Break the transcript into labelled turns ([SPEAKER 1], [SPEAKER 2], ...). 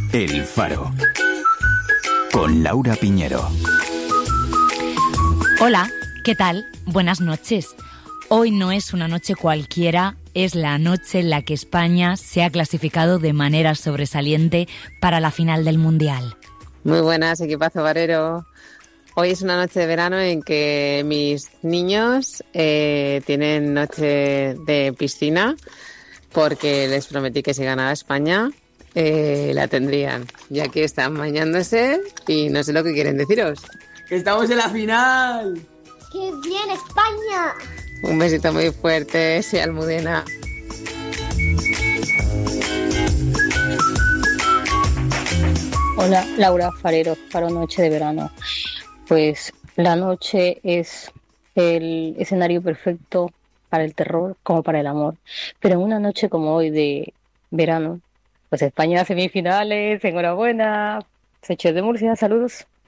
[SPEAKER 1] El Faro, con Laura Piñero.
[SPEAKER 2] Hola, ¿qué tal? Buenas noches. Hoy no es una noche cualquiera, es la noche en la que España se ha clasificado de manera sobresaliente para la final del Mundial.
[SPEAKER 3] Muy buenas, equipazo varero. Hoy es una noche de verano en que mis niños tienen noche de piscina porque les prometí que si ganaba España la tendrían, ya que están bañándose y no sé lo que quieren deciros.
[SPEAKER 4] ¡Que estamos en la final!
[SPEAKER 5] ¡Qué bien, España!
[SPEAKER 3] Un besito muy fuerte, sí, Almudena.
[SPEAKER 6] Hola, Laura Farero, Faro Noche de Verano. Pues la noche es el escenario perfecto para el terror como para el amor. Pero en una noche como hoy de verano, pues España semifinales, enhorabuena. Seche de Murcia, saludos.